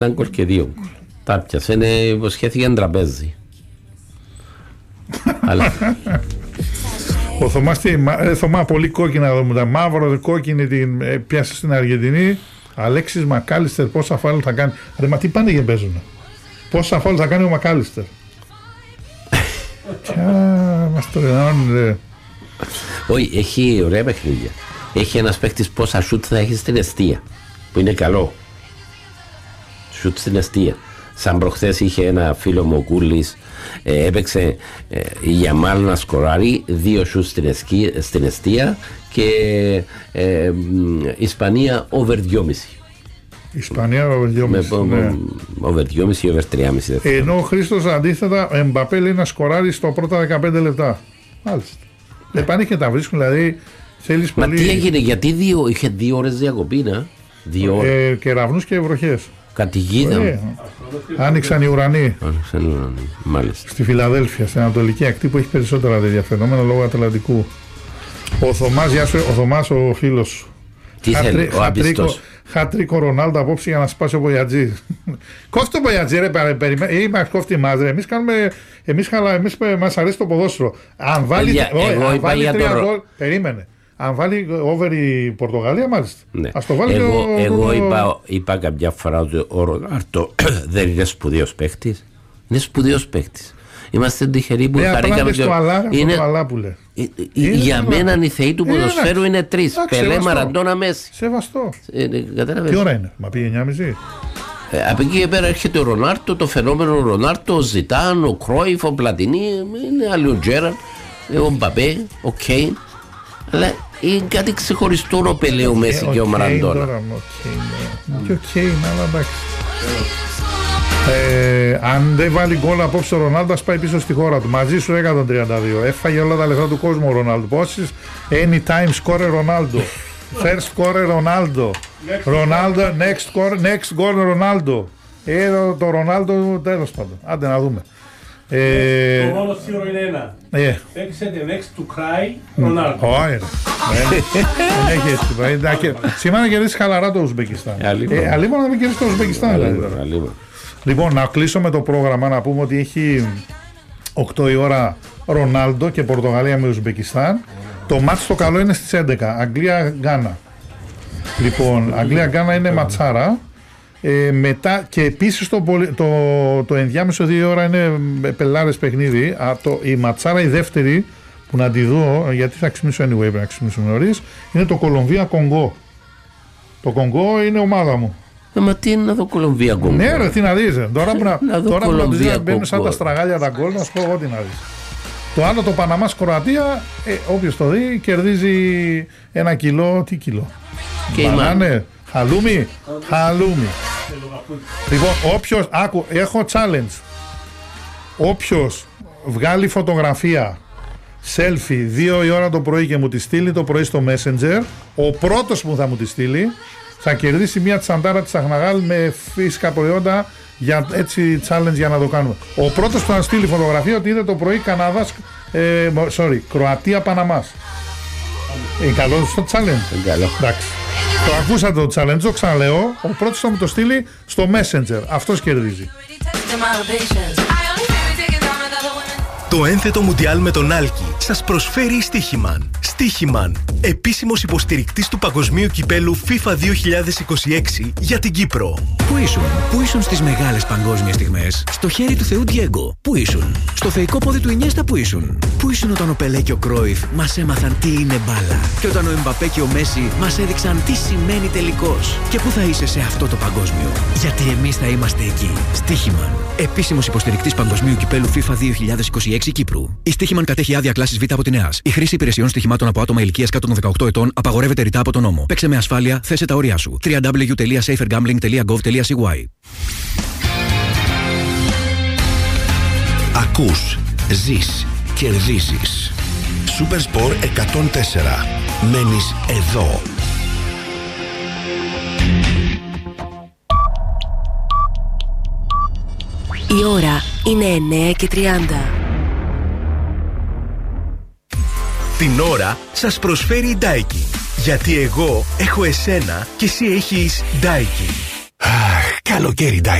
Ήταν γκολ και 2 γκολ. Τα πιάσε, υποσχέθηκε ένα τραπέζι. Ο Θωμά πολύ κόκκινα εδώ μου τα μαύρο κόκκινη την πιάσε στην Αργεντινή. Αλέξης Μακάλιστερ πόσα φάουλ θα κάνει. Ρε μα τι πάνε και παίζουνε. Πόσα φάουλ θα κάνει ο Μακάλιστερ. Μας το λένε. Όχι, έχει ωραία παιχνίδια. Έχει ένας παίκτης πόσα σούτ θα έχει στην εστία, που είναι καλό. Σούτ στην εστία. Σαν προχθές είχε ένα φίλο μου ο Κούλης, έπαιξε για μάλλον να σκοράρει 2 σούτ στην εστία και Ισπανία over 2,5. Ισπανία over 2,5. Ναι. Over 2,5 ή over 3,5. Ενώ ο Χρήστος αντίθετα, ο Εμπαπέ λέει να σκοράρει στο πρώτα 15 λεπτά. Μάλιστα. Πάνε και τα βρίσκουν, δηλαδή θέλεις πολύ. Μα τι έγινε, γιατί είχε 2 ώρες διακοπή, να. 2 ώρες. Κεραυνούς και βροχές. Κατηγίδα. Άνοιξαν οι ουρανοί. Μάλιστα. Στη Φιλαδέλφια, στην Ανατολική Ακτή που έχει περισσότερα τέτοια φαινόμενα λόγω Ατλαντικού. Ο Θωμάς, γεια σου, ο Θωμάς ο φίλος σου. Τι θέλει, ο απιστός. Χατρίκο Ρονάλντο απόψε για να σπάσει ο Μπογιατζή. Κόφτει το Μπογιατζή, ρε, περιμένει. Ή μας κόφτει εμάς, ρε. Εμείς μας αρέσει το ποδόσφαιρο. Αν βάλει 3 γκολ, περίμενε. Αν βάλει over η Πορτογαλία, μάλιστα. Ναι. Ας το βάλει εγώ είπα κάποια φορά ότι ο Ρονάλντο δεν είναι σπουδαίος παίκτης. Είναι σπουδαίος παίκτης. Είμαστε τυχεροί που χαρήκαμε. Για μένα οι θεοί του ποδοσφαίρου είναι 3. Πελέ, Μαραντόνα, Μέση. Σεβαστό. Τι ώρα είναι, μα πήγε 9:30. Από εκεί και πέρα έρχεται ο Ρονάλντο, το φαινόμενο Ρονάλντο, ο Ζιτάν, ο Κρόιφ, ο Πλατινί, είναι άλλοι ο Τζέραν, ο Μπαπέ, ο Κέιν. Αλλά είναι κάτι ξεχωριστό ο Πελέ, ο Μέση και ο Μαραντόνα. Και ο Κέιν, αλλά εντάξει. Αν δεν βάλει γκολ απόψε ο Ρονάλντο, ας πάει πίσω στη χώρα του. Μαζί σου 132. Έφαγε όλα τα λεφτά του κόσμου ο Ρονάλντο. Πόσες anytime score Ρονάλντο. First score Ρονάλντο. Ρονάλντο, next goal Ρονάλντο. Το Ρονάλντο τέλος πάντων. Άντε να δούμε. Το μόνο σίγουρο είναι ένα. Παίξε the next to cry Ρονάλντο. Όχι. Δεν έχει έτσι. Σήμερα κερδίσει χαλαρά το Ουσμπεκιστάν. Αλλήμον να μην κερδίσει το Ουσμπεκιστάν. Λοιπόν, να κλείσω με το πρόγραμμα, να πούμε ότι έχει 8 η ώρα Ρονάλντο και Πορτογαλία με Ουσμπεκιστάν. Το μάτς το καλό είναι στις 11, Αγγλία-Γκάνα. Λοιπόν, Αγγλία-Γκάνα είναι ματσάρα. Μετά και επίσης το ενδιάμεσο 2 ώρα είναι πελάρες παιχνίδι. Η ματσάρα η δεύτερη που να τη δω, γιατί θα ξυπνήσω anyway, πρέπει να ξυπνήσω νωρίς, είναι το Κολομβία-Κονγκό. Το Κονγκό είναι ομάδα μου. Μα τι είναι να δω Κολομβία Κονγκό. Ναι ρε, τι να δεις. Τώρα που να μπαίνουν σαν τα στραγάλια τα γκολ, να σου πω εγώ τι να δεις. Το άλλο το Παναμάς Κροατία, όποιος το δει κερδίζει 1 κιλό. Τι κιλό? Μπανάνε. Χαλούμι. Λοιπόν, όποιος, έχω challenge. Όποιος βγάλει φωτογραφία selfie 2 η ώρα το πρωί και μου τη στείλει το πρωί στο Messenger, ο πρώτος που θα μου τη στείλει θα κερδίσει μια τσαντάρα της Αχναγάλ με φυσικά προϊόντα, για έτσι challenge για να το κάνουμε. Ο πρώτος που θα στείλει φωτογραφία ότι είδε το πρωί Καναδάς, Κροατία Παναμάς. Καλό στο challenge. Εντάξει. Το ακούσατε το challenge, το ξαναλέω. Ο πρώτος θα μου το στείλει στο Messenger. Αυτός κερδίζει. Το ένθετο Μουντιάλ με τον Άλκη σας προσφέρει η Στίχημαν. Στίχημαν, επίσημος υποστηρικτής του παγκοσμίου κυπέλου FIFA 2026 για την Κύπρο. Πού ήσουν στις μεγάλες παγκόσμιες στιγμές? Στο χέρι του Θεού Διέγκο. Πού ήσουν? Στο θεϊκό πόδι του Ινιέστα. Πού ήσουν όταν ο Πελέ και ο Κρόιφ μας έμαθαν τι είναι μπάλα? Και όταν ο Εμπαπέ και ο Μέση μας έδειξαν τι σημαίνει τελικός? Και πού θα είσαι σε αυτό το παγκόσμιο? Γιατί εμείς θα είμαστε εκεί. Στίχημαν, επίσημος υποστηρικτής παγκοσμίου κυπέλου FIFA 2026 Κύπρου. Η Στίχημαν κατέχει άδεια κλάσης Β από την ΕΑΣ. Η χρήση υπηρεσιών στοιχημάτων από άτομα ηλικίας κάτω των 18 ετών απαγορεύεται ρητά από τον νόμο. Παίξε με ασφάλεια, θέσε τα όρια σου. www.safergambling.gov.cy. Ακούς, ζεις, κερδίζεις. Supersport 104. Μένεις εδώ. Η ώρα είναι 9:30. Την ώρα σας προσφέρει η Daikin. Γιατί εγώ έχω εσένα και εσύ έχεις Daikin. Αχ, Καλοκαίρι